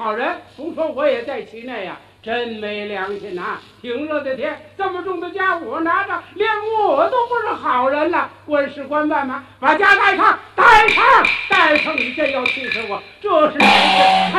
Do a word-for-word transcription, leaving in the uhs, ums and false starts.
好人，不说我也在其内呀、啊。真没良心呐、啊！挺热的天，这么重的家我拿着，连我都不是好人了。官事官办嘛，把家带上，带上，带上！你真要气死我！这是谁？